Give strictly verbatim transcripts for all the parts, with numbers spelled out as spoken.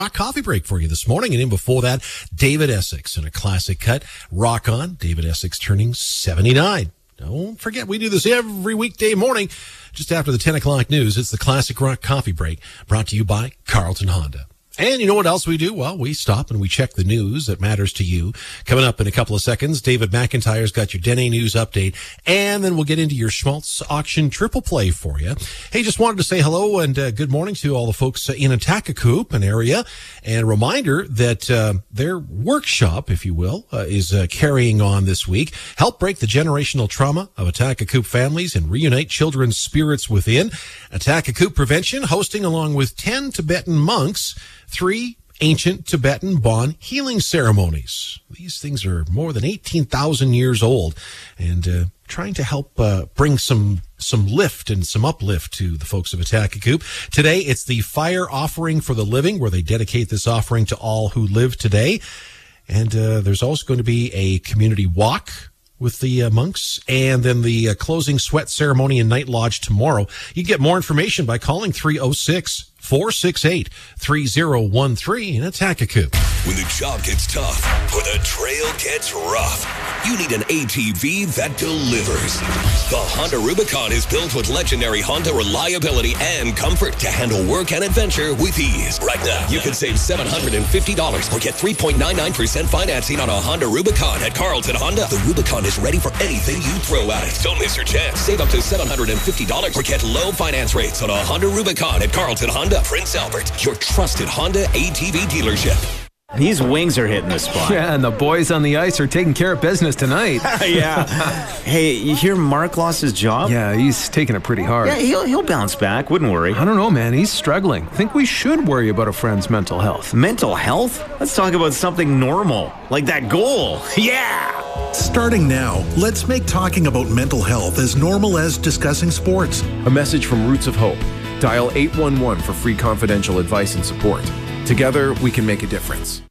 Coffee break for you this morning. And in before that, David Essex in a classic cut, Rock On. David Essex turning seventy-nine. Don't forget, we do this every weekday morning just after the ten o'clock news. It's the Classic Rock Coffee Break, brought to you by Carlton Honda. And you know what else we do? Well, we stop and we check the news that matters to you. Coming up in a couple of seconds, David McIntyre's got your Dene News update, and then we'll get into your Schmaltz auction triple play for you. Hey, just wanted to say hello and uh, good morning to all the folks uh, in Attackikoop, an area, and a reminder that uh, their workshop, if you will, uh, is uh, carrying on this week. Help break the generational trauma of Attackikoop families and reunite children's spirits within. Attackikoop Prevention hosting, along with ten Tibetan monks, three ancient Tibetan Bon healing ceremonies. These things are more than eighteen thousand years old, and uh, trying to help uh, bring some some lift and some uplift to the folks of Attackikoop. Today, it's the Fire Offering for the Living, where they dedicate this offering to all who live today. And uh, there's also going to be a community walk with the uh, monks, and then the uh, closing sweat ceremony and night lodge tomorrow. You can get more information by calling three oh six, four six eight, three oh one three in Attackikoop. When the job gets tough or the trail gets rough, you need an A T V that delivers. The Honda Rubicon is built with legendary Honda reliability and comfort to handle work and adventure with ease. Right now, you can save seven hundred fifty dollars or get three point nine nine percent financing on a Honda Rubicon at Carlton Honda. The Rubicon is ready for anything you throw at it. Don't miss your chance. Save up to seven hundred fifty dollars or get low finance rates on a Honda Rubicon at Carlton Honda, Prince Albert, your trusted Honda A T V dealership. These wings are hitting the spot. Yeah, and the boys on the ice are taking care of business tonight. Yeah. Hey, you hear Mark lost his job? Yeah, he's taking it pretty hard. Yeah, he'll he'll bounce back. Wouldn't worry. I don't know, man. He's struggling. I think we should worry about a friend's mental health. Mental health? Let's talk about something normal, like that goal. Yeah! Starting now, let's make talking about mental health as normal as discussing sports. A message from Roots of Hope. Dial eight one one for free confidential advice and support. Together, we can make a difference.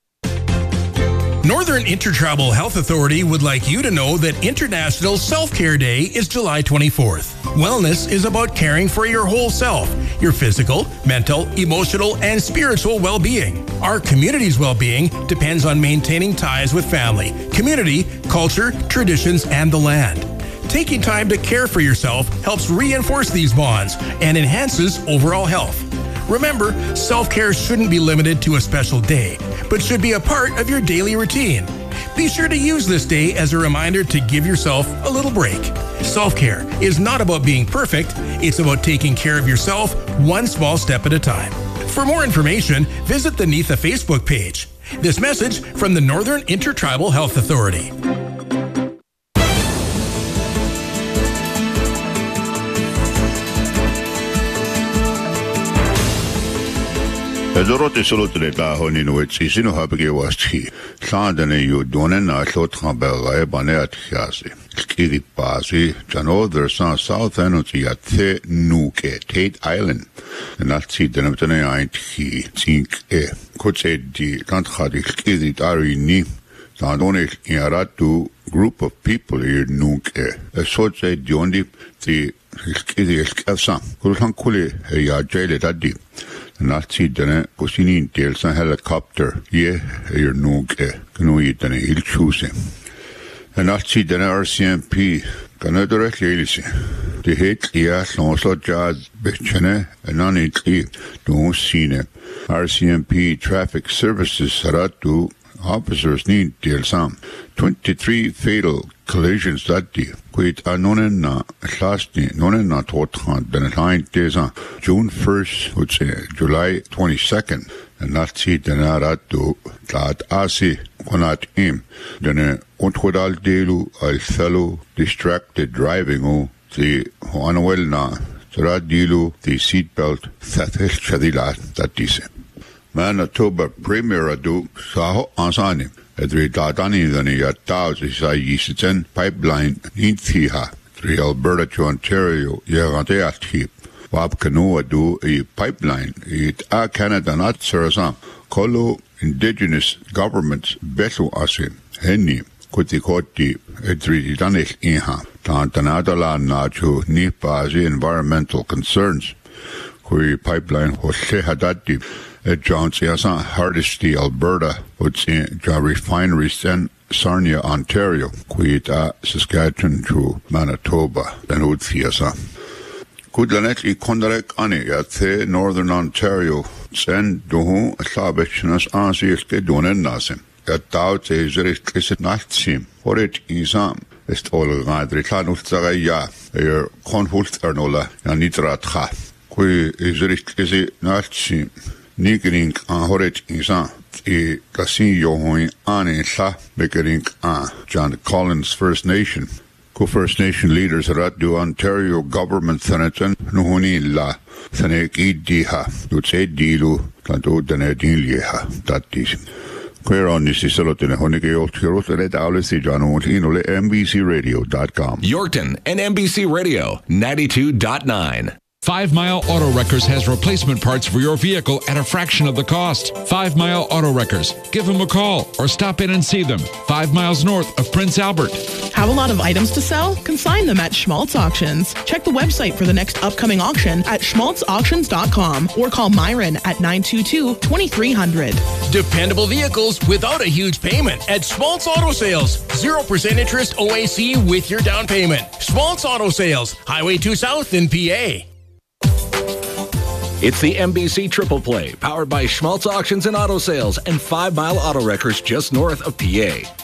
Northern Intertribal Health Authority would like you to know that International Self-Care Day is July twenty-fourth. Wellness is about caring for your whole self, your physical, mental, emotional, and spiritual well-being. Our community's well-being depends on maintaining ties with family, community, culture, traditions, and the land. Taking time to care for yourself helps reinforce these bonds and enhances overall health. Remember, self-care shouldn't be limited to a special day, but should be a part of your daily routine. Be sure to use this day as a reminder to give yourself a little break. Self-care is not about being perfect, it's about taking care of yourself one small step at a time. For more information, visit the N I T H A Facebook page. This message from the Northern Intertribal Health Authority. Dorothy Solotreta Honinowitz is in Habagewasti. Sandane you donena Shothamberg Banet Yasi. Skiri Pasi, Jano, there's some South Energy at The Nuke, Tate Island. And that's it, and I'm going to think, eh, could say the Tanthadi Skiri Tarini. Tandone Yaratu group of people here Nuke. A sort say the only the Skiri Skafsan. Kulhankuli, a Yajale Tadi. Nazi denne kusinin dels en helikopter je er nog knoe denne il chuse. En nazi denne R C M P kan het direct lelise. De het ja so jazz betjene en an it do sine. R C M P traffic services saratu officers need delsam. twenty-three fatal collisions that day. Quit anonen na lasting nonen na totran den line desa June first would say July twenty-second and not see den aratu that asi konat im den onthodal delu al fellow distracted driving o the anwel na radilu the seatbelt that is chadila that dise Manitoba Premier adu saho ansani Edri Dadani than a thousand Yisiten pipeline Nintiha, three Alberta to Ontario, Yaradeati, Wab Canoa do a pipeline, it a Canada not Sarasam, Colo indigenous governments betu asim, Henny, Kutikoti, Edri Danik Inha, Tantanadala Nachu, Nipazi environmental concerns, Kuri pipeline was Shehadati. at John Siasan Hardisty, Alberta, which in John Refineries and Sarnia, Ontario, Quita, Saskatchewan to Manitoba, and would Siasan. Kudlanet i Kondarek Ani at the Northern Ontario, Sen Duhu, Sabichnas Asi, Skedunen Nasim. At Doubt is a explicit Nachtsim, for it is am. Est all gadri Klanustaya, er Konhult Ernola, and Nitratha. Qui is a explicit Nachtsim. Nikering an Horet Isan, I Cassin Yohoin Ani Sa, Bekering an John Collins First Nation. Ku First Nation leaders Ratu Ontario government Senator Nuhuni La, Saneki Diha, Dutse Dilu, Tanto Danedin Lieha, Tatis. Queer on this is Solotine Honike Old Red Alice John Montino, N B C radio dot com. Yorkton and N B C Radio, ninety-two point nine. Five Mile Auto Wreckers has replacement parts for your vehicle at a fraction of the cost. Five Mile Auto Wreckers. Give them a call or stop in and see them. Five miles north of Prince Albert. Have a lot of items to sell? Consign them at Schmaltz Auctions. Check the website for the next upcoming auction at schmaltz auctions dot com or call Myron at nine two two, two three zero zero. Dependable vehicles without a huge payment at Schmaltz Auto Sales. zero percent interest O A C with your down payment. Schmaltz Auto Sales, Highway two South in P A. It's the N B C Triple Play, powered by Schmaltz Auctions and Auto Sales and Five Mile Auto Wreckers just north of P A.